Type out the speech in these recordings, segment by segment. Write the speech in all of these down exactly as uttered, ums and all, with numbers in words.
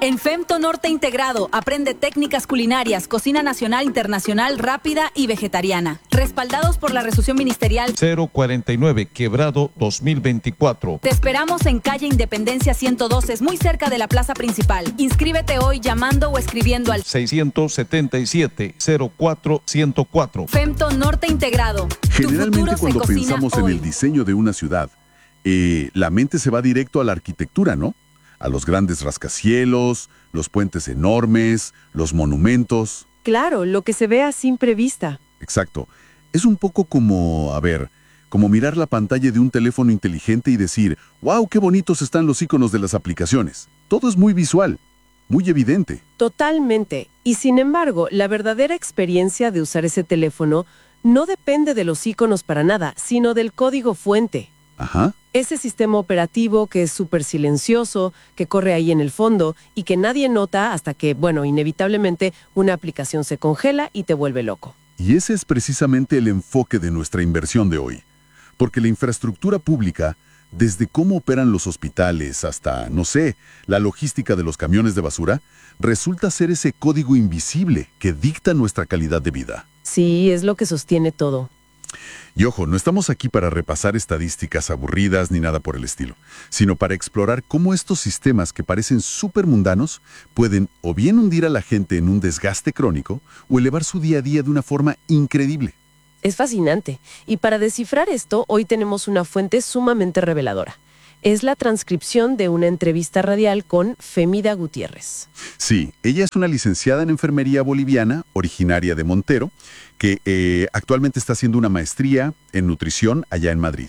En Femto Norte Integrado, aprende técnicas culinarias, cocina nacional, internacional, rápida y vegetariana. Respaldados por la resolución ministerial cero cuarenta y nueve, Quebrado dos mil veinticuatro. Te esperamos en calle Independencia ciento doce, muy cerca de la plaza principal. Inscríbete hoy llamando o escribiendo al seiscientos setenta y siete, cero cuatro ciento cuatro. Femto Norte Integrado. Generalmente cuando pensamos en el diseño de una ciudad, eh, la mente se va directo a la arquitectura, ¿no? A los grandes rascacielos, los puentes enormes, los monumentos. Claro, lo que se ve a simple vista. Exacto. Es un poco como, a ver, como mirar la pantalla de un teléfono inteligente y decir, ¡wow, qué bonitos están los iconos de las aplicaciones! Todo es muy visual, muy evidente. Totalmente. Y sin embargo, la verdadera experiencia de usar ese teléfono no depende de los iconos para nada, sino del código fuente. Ajá. Ese sistema operativo que es súper silencioso, que corre ahí en el fondo y que nadie nota hasta que, bueno, inevitablemente una aplicación se congela y te vuelve loco. Y ese es precisamente el enfoque de nuestra inversión de hoy. Porque la infraestructura pública, desde cómo operan los hospitales hasta, no sé, la logística de los camiones de basura, resulta ser ese código invisible que dicta nuestra calidad de vida. Sí, es lo que sostiene todo. Y ojo, no estamos aquí para repasar estadísticas aburridas ni nada por el estilo, sino para explorar cómo estos sistemas que parecen súper mundanos pueden o bien hundir a la gente en un desgaste crónico o elevar su día a día de una forma increíble. Es fascinante. Y para descifrar esto, hoy tenemos una fuente sumamente reveladora. Es la transcripción de una entrevista radial con Femida Gutiérrez. Sí, ella es una licenciada en enfermería boliviana, originaria de Montero, que eh, actualmente está haciendo una maestría en nutrición allá en Madrid.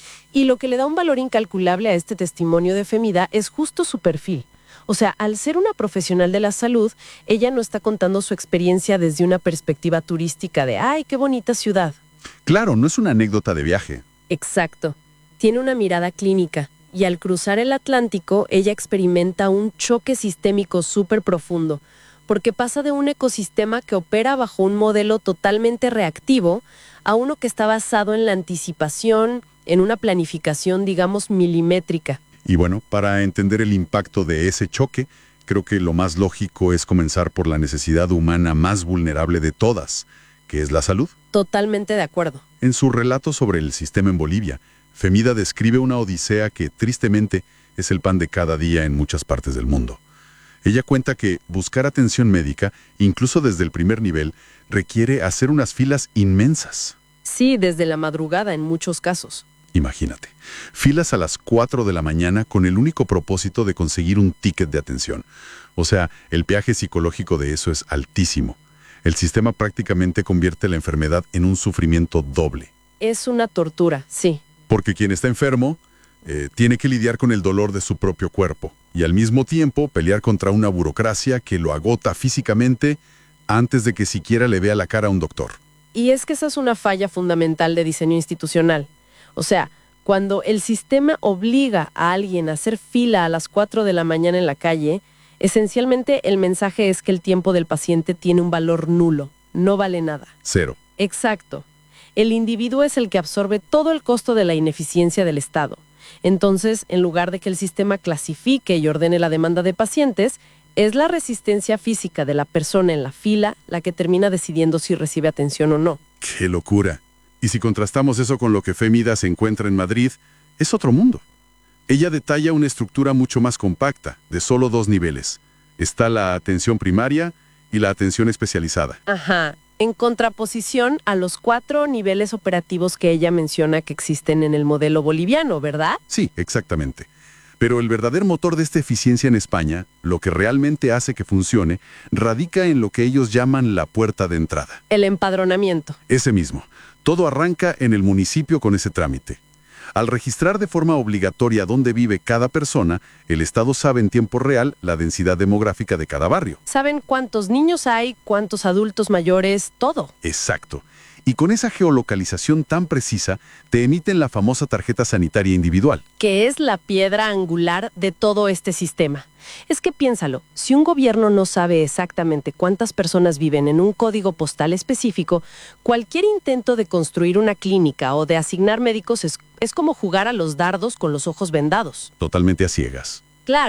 Y lo que le da un valor incalculable a este testimonio de Femida es justo su perfil. O sea, al ser una profesional de la salud, ella no está contando su experiencia desde una perspectiva turística de ¡ay, qué bonita ciudad! Claro, no es una anécdota de viaje. Exacto. Tiene una mirada clínica. Y al cruzar el Atlántico, ella experimenta un choque sistémico súper profundo, porque pasa de un ecosistema que opera bajo un modelo totalmente reactivo a uno que está basado en la anticipación, en una planificación, digamos, milimétrica. Y bueno, para entender el impacto de ese choque, creo que lo más lógico es comenzar por la necesidad humana más vulnerable de todas, que es la salud. Totalmente de acuerdo. En su relato sobre el sistema en Bolivia, Femida describe una odisea que, tristemente, es el pan de cada día en muchas partes del mundo. Ella cuenta que buscar atención médica, incluso desde el primer nivel, requiere hacer unas filas inmensas. Sí, desde la madrugada en muchos casos. Imagínate, filas a las cuatro de la mañana con el único propósito de conseguir un ticket de atención. O sea, el peaje psicológico de eso es altísimo. El sistema prácticamente convierte la enfermedad en un sufrimiento doble. Es una tortura, sí. Porque quien está enfermo eh, tiene que lidiar con el dolor de su propio cuerpo y al mismo tiempo pelear contra una burocracia que lo agota físicamente antes de que siquiera le vea la cara a un doctor. Y es que esa es una falla fundamental de diseño institucional. O sea, cuando el sistema obliga a alguien a hacer fila a las cuatro de la mañana en la calle, esencialmente el mensaje es que el tiempo del paciente tiene un valor nulo, no vale nada. Cero. Exacto. El individuo es el que absorbe todo el costo de la ineficiencia del Estado. Entonces, en lugar de que el sistema clasifique y ordene la demanda de pacientes, es la resistencia física de la persona en la fila la que termina decidiendo si recibe atención o no. ¡Qué locura! Y si contrastamos eso con lo que Femida se encuentra en Madrid, es otro mundo. Ella detalla una estructura mucho más compacta, de solo dos niveles. Está la atención primaria y la atención especializada. Ajá. En contraposición a los cuatro niveles operativos que ella menciona que existen en el modelo boliviano, ¿verdad? Sí, exactamente. Pero el verdadero motor de esta eficiencia en España, lo que realmente hace que funcione, radica en lo que ellos llaman la puerta de entrada. El empadronamiento. Ese mismo. Todo arranca en el municipio con ese trámite. Al registrar de forma obligatoria dónde vive cada persona, el Estado sabe en tiempo real la densidad demográfica de cada barrio. Saben cuántos niños hay, cuántos adultos mayores, todo. Exacto. Y con esa geolocalización tan precisa, te emiten la famosa tarjeta sanitaria individual. Que es la piedra angular de todo este sistema. Es que piénsalo, si un gobierno no sabe exactamente cuántas personas viven en un código postal específico, cualquier intento de construir una clínica o de asignar médicos es, es como jugar a los dardos con los ojos vendados. Totalmente a ciegas. Claro,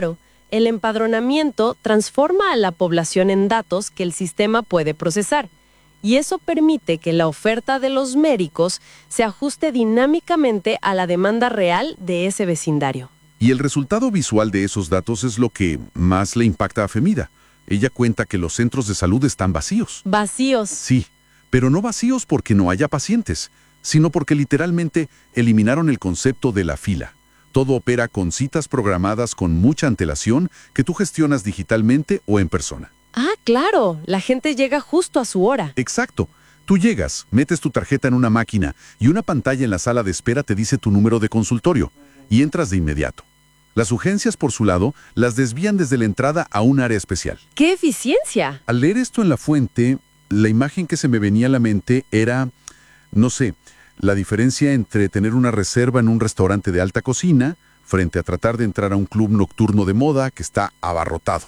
El empadronamiento transforma a la población en datos que el sistema puede procesar, y eso permite que la oferta de los médicos se ajuste dinámicamente a la demanda real de ese vecindario. Y el resultado visual de esos datos es lo que más le impacta a Femida. Ella cuenta que los centros de salud están vacíos. Vacíos. Sí, pero no vacíos porque no haya pacientes, sino porque literalmente eliminaron el concepto de la fila. Todo opera con citas programadas con mucha antelación que tú gestionas digitalmente o en persona. Ah, claro, la gente llega justo a su hora. Exacto. Tú llegas, metes tu tarjeta en una máquina y una pantalla en la sala de espera te dice tu número de consultorio y entras de inmediato. Las urgencias, por su lado, las desvían desde la entrada a un área especial. ¡Qué eficiencia! Al leer esto en la fuente, la imagen que se me venía a la mente era, no sé, la diferencia entre tener una reserva en un restaurante de alta cocina frente a tratar de entrar a un club nocturno de moda que está abarrotado.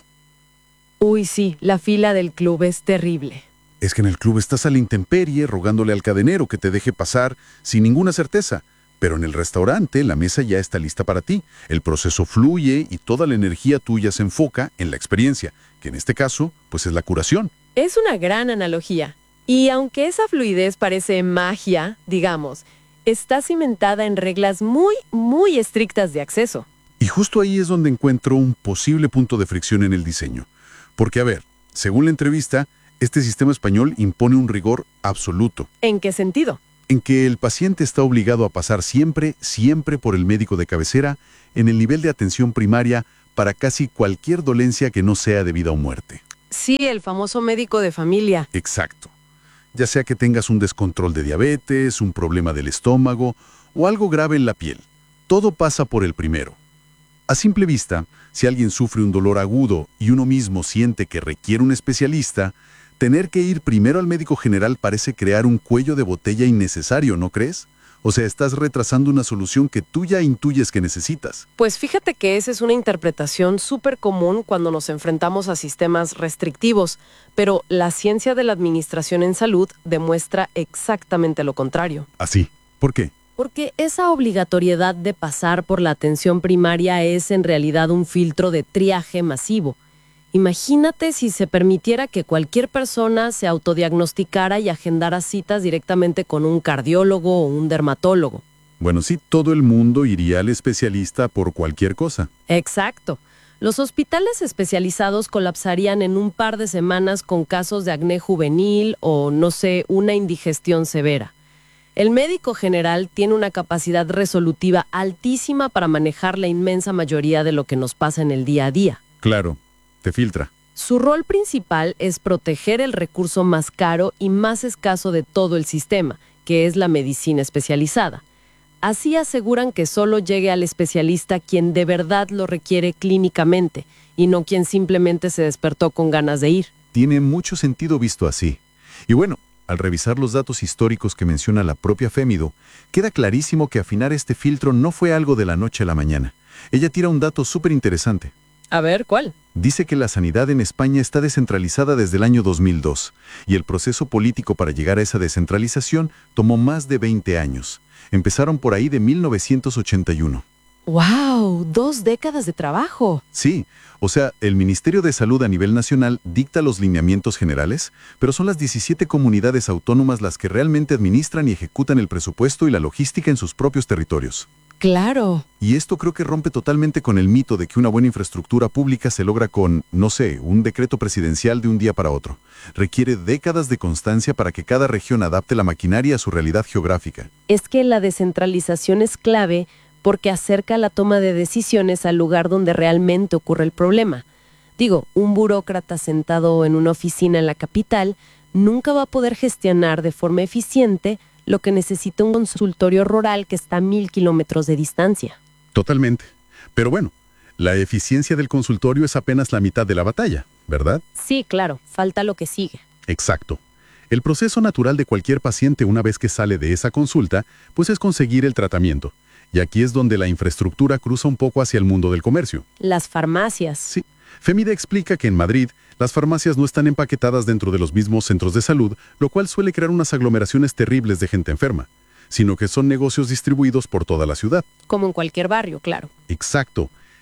Uy, sí, la fila del club es terrible. Es que en el club estás a la intemperie rogándole al cadenero que te deje pasar sin ninguna certeza. Pero en el restaurante la mesa ya está lista para ti. El proceso fluye y toda la energía tuya se enfoca en la experiencia, que en este caso, pues es la curación. Es una gran analogía. Y aunque esa fluidez parece magia, digamos, está cimentada en reglas muy, muy estrictas de acceso. Y justo ahí es donde encuentro un posible punto de fricción en el diseño. Porque, a ver, según la entrevista, este sistema español impone un rigor absoluto. ¿En qué sentido? En que el paciente está obligado a pasar siempre, siempre por el médico de cabecera en el nivel de atención primaria para casi cualquier dolencia que no sea de vida o muerte. Sí, el famoso médico de familia. Exacto. Ya sea que tengas un descontrol de diabetes, un problema del estómago o algo grave en la piel. Todo pasa por el primero. A simple vista, si alguien sufre un dolor agudo y uno mismo siente que requiere un especialista, tener que ir primero al médico general parece crear un cuello de botella innecesario, ¿no crees? O sea, estás retrasando una solución que tú ya intuyes que necesitas. Pues fíjate que esa es una interpretación súper común cuando nos enfrentamos a sistemas restrictivos, pero la ciencia de la administración en salud demuestra exactamente lo contrario. ¿Así? ¿Por qué? Porque esa obligatoriedad de pasar por la atención primaria es en realidad un filtro de triaje masivo. Imagínate si se permitiera que cualquier persona se autodiagnosticara y agendara citas directamente con un cardiólogo o un dermatólogo. Bueno, sí, todo el mundo iría al especialista por cualquier cosa. Exacto. Los hospitales especializados colapsarían en un par de semanas con casos de acné juvenil o, no sé, una indigestión severa. El médico general tiene una capacidad resolutiva altísima para manejar la inmensa mayoría de lo que nos pasa en el día a día. Claro. Te filtra. Su rol principal es proteger el recurso más caro y más escaso de todo el sistema, que es la medicina especializada. Así aseguran que solo llegue al especialista quien de verdad lo requiere clínicamente y no quien simplemente se despertó con ganas de ir. Tiene mucho sentido visto así. Y bueno, al revisar los datos históricos que menciona la propia Fémido, queda clarísimo que afinar este filtro no fue algo de la noche a la mañana. Ella tira un dato súper interesante. A ver, ¿cuál? Dice que la sanidad en España está descentralizada desde el año dos mil dos y el proceso político para llegar a esa descentralización tomó más de veinte años. Empezaron por ahí de mil novecientos ochenta y uno. ¡Wow! Dos décadas de trabajo. Sí, o sea, el Ministerio de Salud a nivel nacional dicta los lineamientos generales, pero son las diecisiete comunidades autónomas las que realmente administran y ejecutan el presupuesto y la logística en sus propios territorios. Claro. Y esto creo que rompe totalmente con el mito de que una buena infraestructura pública se logra con, no sé, un decreto presidencial de un día para otro. Requiere décadas de constancia para que cada región adapte la maquinaria a su realidad geográfica. Es que la descentralización es clave porque acerca la toma de decisiones al lugar donde realmente ocurre el problema. Digo, un burócrata sentado en una oficina en la capital nunca va a poder gestionar de forma eficiente lo que necesita un consultorio rural que está a mil kilómetros de distancia. Totalmente. Pero bueno, la eficiencia del consultorio es apenas la mitad de la batalla, ¿verdad? Sí, claro. Falta lo que sigue. Exacto. El proceso natural de cualquier paciente una vez que sale de esa consulta, pues es conseguir el tratamiento. Y aquí es donde la infraestructura cruza un poco hacia el mundo del comercio. Las farmacias. Sí. Femida explica que en Madrid las farmacias no están empaquetadas dentro de los mismos centros de salud, lo cual suele crear unas aglomeraciones terribles de gente enferma, sino que son negocios distribuidos por toda la ciudad. Como en cualquier barrio, claro. Exacto.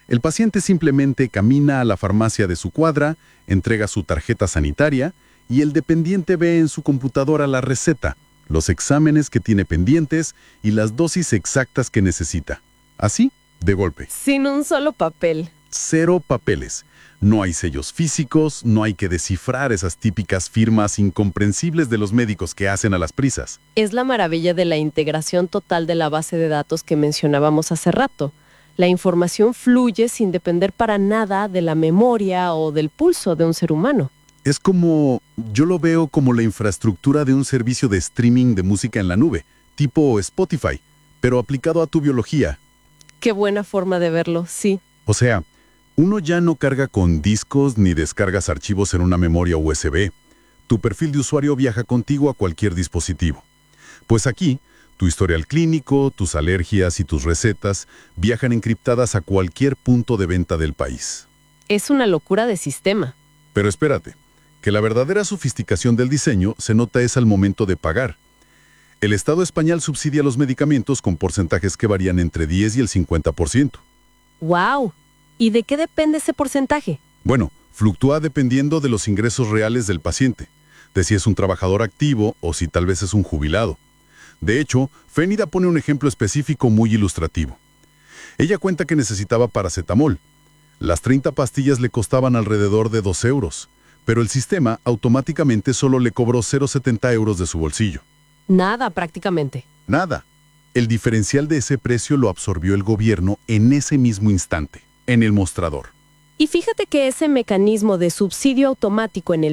El paciente simplemente camina a la farmacia de su cuadra, entrega su tarjeta sanitaria y el dependiente ve en su computadora la receta, los exámenes que tiene pendientes y las dosis exactas que necesita. Así, de golpe. Sin un solo papel. Cero papeles. No hay sellos físicos, no hay que descifrar esas típicas firmas incomprensibles de los médicos que hacen a las prisas. Es la maravilla de la integración total de la base de datos que mencionábamos hace rato. La información fluye sin depender para nada de la memoria o del pulso de un ser humano. Es como, yo lo veo como la infraestructura de un servicio de streaming de música en la nube, tipo Spotify, pero aplicado a tu biología. Qué buena forma de verlo, sí. O sea, uno ya no carga con discos ni descargas archivos en una memoria U S B. Tu perfil de usuario viaja contigo a cualquier dispositivo. Pues aquí, tu historial clínico, tus alergias y tus recetas viajan encriptadas a cualquier punto de venta del país. Es una locura de sistema. Pero espérate, que la verdadera sofisticación del diseño se nota es al momento de pagar. El Estado español subsidia los medicamentos con porcentajes que varían entre diez y el cincuenta por ciento. ¡Wow! ¿Y de qué depende ese porcentaje? Bueno, fluctúa dependiendo de los ingresos reales del paciente, de si es un trabajador activo o si tal vez es un jubilado. De hecho, Fénida pone un ejemplo específico muy ilustrativo. Ella cuenta que necesitaba paracetamol. Las treinta pastillas le costaban alrededor de dos euros, pero el sistema automáticamente solo le cobró cero coma setenta euros de su bolsillo. Nada, prácticamente. Nada. El diferencial de ese precio lo absorbió el gobierno en ese mismo instante, en el mostrador. Y fíjate que ese mecanismo de subsidio automático en el